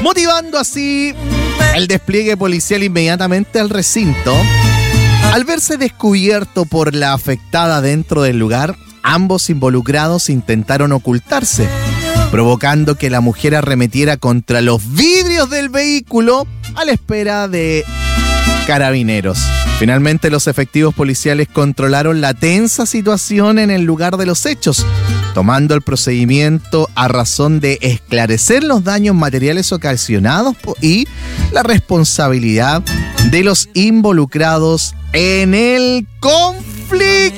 motivando así el despliegue policial inmediatamente al recinto. Al verse descubierto por la afectada dentro del lugar, ambos involucrados intentaron ocultarse, provocando que la mujer arremetiera contra los vidrios del vehículo a la espera de carabineros. Finalmente, los efectivos policiales controlaron la tensa situación en el lugar de los hechos, tomando el procedimiento a razón de esclarecer los daños materiales ocasionados y la responsabilidad de los involucrados en el conflicto.